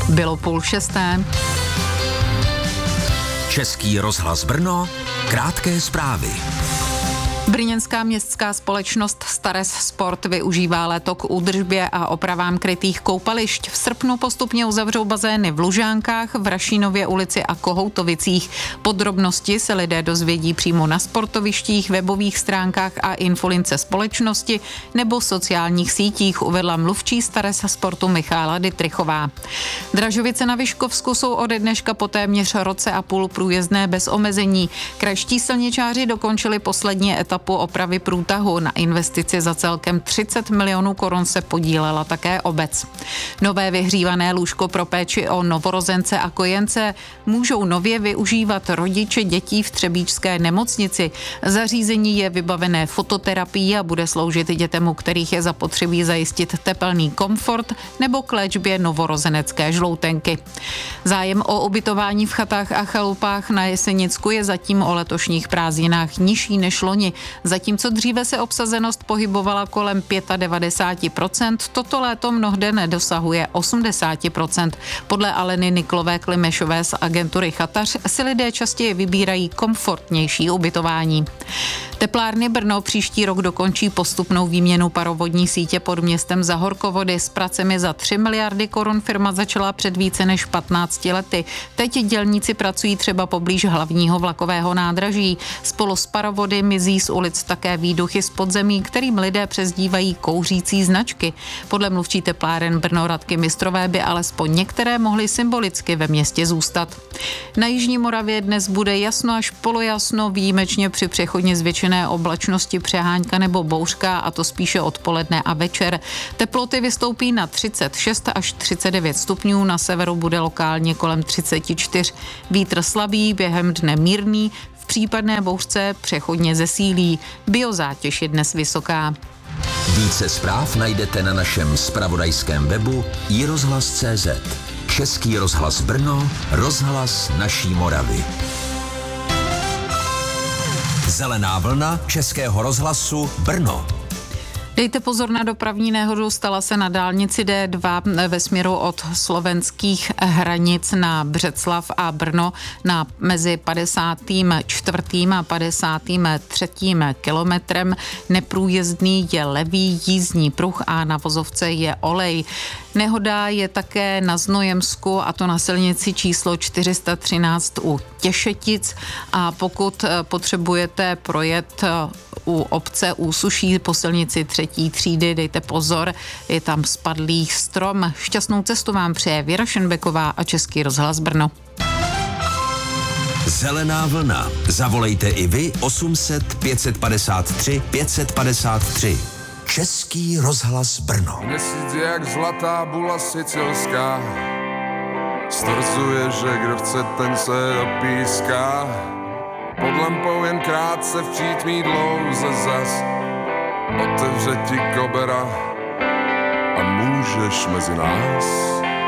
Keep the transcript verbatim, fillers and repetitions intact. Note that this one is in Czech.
Bylo půl šesté. Český rozhlas Brno, krátké zprávy. Brněnská městská společnost Stares Sport využívá léto k údržbě a opravám krytých koupališť. V srpnu postupně uzavřou bazény v Lužánkách, v Rašínově ulici a Kohoutovicích. Podrobnosti se lidé dozvědí přímo na sportovištích, webových stránkách a infolince společnosti nebo sociálních sítích, uvedla mluvčí Stares Sportu Michála Dytrichová. Dražovice na Vyškovsku jsou ode dneška po téměř roce a půl průjezdné bez omezení. Krajští silničáři dokončili poslední etapu opravy průtahu. Na investici za celkem třicet milionů korun se podílela také obec. Nové vyhřívané lůžko pro péči o novorozence a kojence můžou nově využívat rodiče dětí v třebíčské nemocnici. Zařízení je vybavené fototerapií a bude sloužit dětem, u kterých je zapotřebí zajistit tepelný komfort nebo k léčbě novorozenecké žloutenky. Zájem o ubytování v chatách a chalupách na Jesenicku je zatím o letošních prázdninách nižší než loni. Zatímco dříve se obsazenost pohybovala kolem devadesát pět procent, toto léto mnohde nedosahuje osmdesát procent. Podle Aleny Niklové Klimešové z agentury Chatař si lidé častěji vybírají komfortnější ubytování. Teplárny Brno příští rok dokončí postupnou výměnu parovodní sítě pod městem za horkovody. S pracemi za tři miliardy korun firma začala před více než patnácti lety. Teď dělníci pracují třeba poblíž hlavního vlakového nádraží. Spolu s parovody mizí z ulic také výduchy z podzemí, kterým lidé přezdívají kouřící značky. Podle mluvčí tepláren Brno Radky Mistrové by alespoň některé mohly symbolicky ve městě zůstat. Na jižní Moravě dnes bude jasno až polojasno, výjimečně při přechodně zvětšené oblačnosti přehánka nebo bouřka, a to spíše odpoledne a večer. Teploty vystoupí na třicet šest až třicet devět stupňů, na severu bude lokálně kolem třicet čtyři. Vítr slabý, během dne mírný, v případné bouřce přechodně zesílí. Biozátěž je dnes vysoká. Více zpráv najdete na našem zpravodajském webu i rozhlas tečka cé zet. Český rozhlas Brno, rozhlas naší Moravy. Zelená vlna Českého rozhlasu Brno. Dejte pozor na dopravní nehodu, stala se na dálnici D dva ve směru od slovenských hranic na Břeclav a Brno na mezi padesátým čtvrtým a padesátým třetím kilometrem. Neprůjezdný je levý jízdní pruh a na vozovce je olej. Nehoda je také na Znojemsku, a to na silnici číslo čtyři sta třináct u Těšetic, a pokud potřebujete projet u obce Úsuší po silnici třetí třídy, dejte pozor, je tam spadlý strom. Šťastnou cestu vám přeje Věra Šenbeková a Český rozhlas Brno. Zelená vlna. Zavolejte i vy osm set pět set padesát tři pět set padesát tři. Český rozhlas Brno. Měsíc jak zlatá bula sicilská, stvrzuje, že kdo chce, ten se opíská. Pod lampou jen krátce v přítmí dlouze zas otevře ti kobera a můžeš mezi nás.